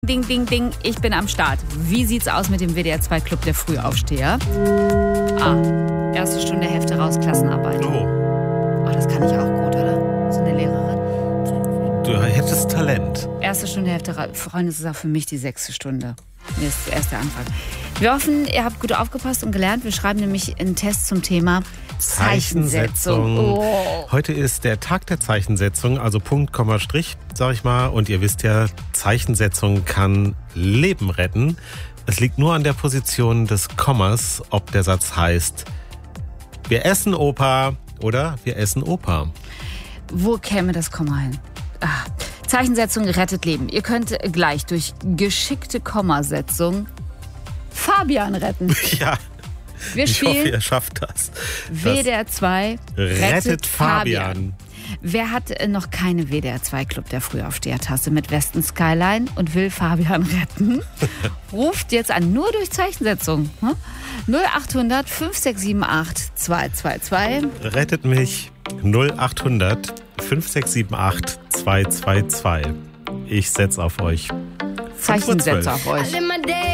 Ding, ding, ding, ich bin am Start. Wie sieht's aus mit dem WDR 2 Club der Frühaufsteher? Erste Stunde Hefte raus, Klassenarbeit. Oh, das kann ich auch gut, oder? So eine Lehrerin. du hättest Talent. Erste Stunde Hefte raus. Freunde, das ist auch für mich die 6. Stunde. Mir ist erst der Anfang. Wir hoffen, ihr habt gut aufgepasst und gelernt. Wir schreiben nämlich einen Test zum Thema Zeichensetzung. Oh. Heute ist der Tag der Zeichensetzung, also Punkt, Komma, Strich, sag ich mal. Und ihr wisst ja, Zeichensetzung kann Leben retten. Es liegt nur an der Position des Kommas, ob der Satz heißt, wir essen Opa oder wir essen Opa. Wo käme das Komma hin? Zeichensetzung rettet Leben. Ihr könnt gleich durch geschickte Kommasetzung Fabian retten. Ja, Ich hoffe, ihr schafft das. WDR 2 rettet Fabian. Wer hat noch keine WDR 2 Club der Frühaufsteher-Tasse mit Westen Skyline und will Fabian retten? Ruft jetzt an, nur durch Zeichensetzung. 0800 5678 222. Rettet mich 0800 5678 222. Ich setz auf euch. Zeichensetzer auf euch.